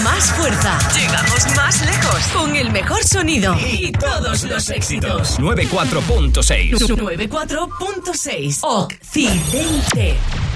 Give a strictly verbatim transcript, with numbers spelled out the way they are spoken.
más fuerza. Llegamos más lejos. Con el mejor sonido. Y todos los éxitos. noventa y cuatro punto seis. noventa y cuatro punto seis. Occidente.